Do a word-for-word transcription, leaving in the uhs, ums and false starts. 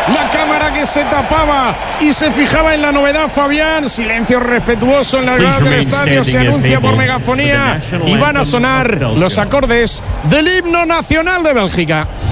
La cámara que se tapaba y se fijaba en la novedad, Fabián. Silencio respetuoso en la grada del estadio. Se anuncia por megafonía y van a sonar los acordes del himno nacional de Bélgica.